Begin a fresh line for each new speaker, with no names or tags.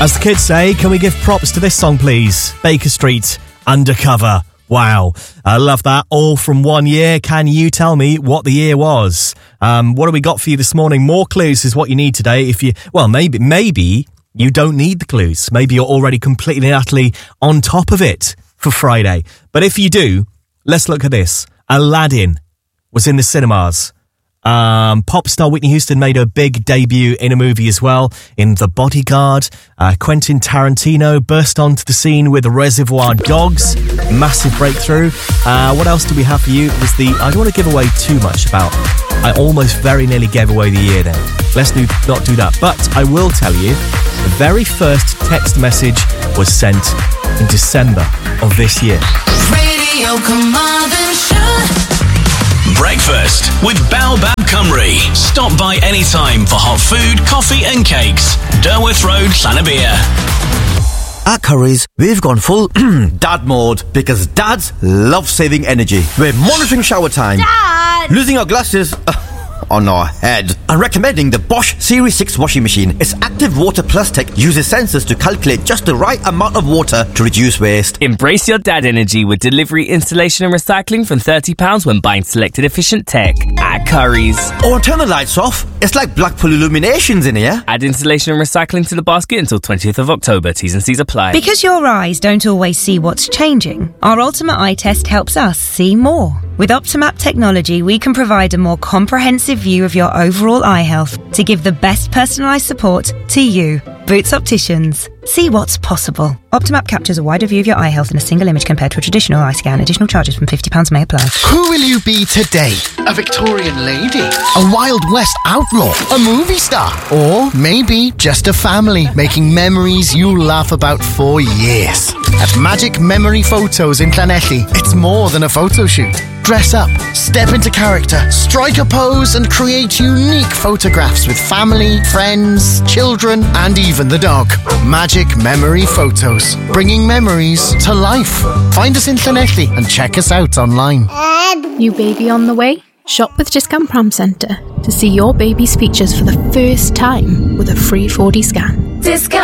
As the kids say, can we give props to this song, please? Baker Street, Undercover. Wow, I love that. All from 1 year. Can you tell me what the year was? What have we got for you this morning? More clues is what you need today. Maybe you don't need the clues. Maybe you're already completely and utterly on top of it for Friday. But if you do, let's look at this. Aladdin was in the cinemas. Pop star Whitney Houston made her big debut in a movie as well, in The Bodyguard. Quentin Tarantino burst onto the scene with Reservoir Dogs. Massive breakthrough. What else do we have for you? I don't want to give away too much about. I almost very nearly gave away the year then. Let's not do that. But I will tell you, the very first text message was sent in December of this year.
Radio Carmarthenshire.
Breakfast with Baobab Cymru. Stop by anytime for hot food, coffee and cakes. Derworth Road, Llanybia.
At Curry's, we've gone full dad mode because dads love saving energy. We're monitoring shower time,
Dad!
losing our glasses on our head, and recommending the Bosch Series 6 washing machine. Its active water plus tech uses sensors to calculate just the right amount of water to reduce waste.
Embrace your dad energy with delivery, installation and recycling from £30 when buying selected efficient tech at Curry's.
Or turn the lights off. It's like Blackpool Illuminations in here.
Add installation and recycling to the basket until 20th of October. T's and C's apply.
Because your eyes don't always see what's changing, our Ultimate Eye Test helps us see more. With Optimap technology, we can provide a more comprehensive view of your overall eye health to give the best personalised support to you. Boots Opticians. See what's possible. Optimap captures a wider view of your eye health in a single image compared to a traditional eye scan. Additional charges from £50 may apply.
Who will you be today? A Victorian lady? A Wild West outlaw? A movie star? Or maybe just a family making memories you'll laugh about for years. At Magic Memory Photos in Llanelli, it's more than a photo shoot. Dress up, step into character, strike a pose and create unique photographs with family, friends, children and even the dog. Magic Memory Photos, bringing memories to life. Find us in Llanelli and check us out online.
New baby on the way? Shop with Discount Pram Centre to see your baby's features for the first time with a free 4D scan.
Discount